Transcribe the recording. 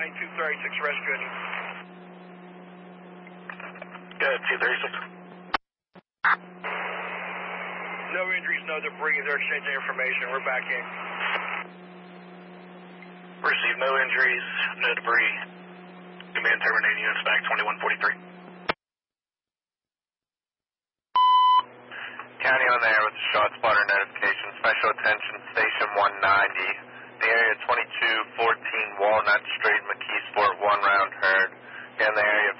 236 rescue. Good, 236. No injuries, no debris. They're exchanging information. We're back in. Received no injuries, no debris. Command terminating units back 2143. County on the air with the shot spotter notification. Special attention, station 190. The area 2214 Walnut Street, McKeesport, 1 round herd. In the area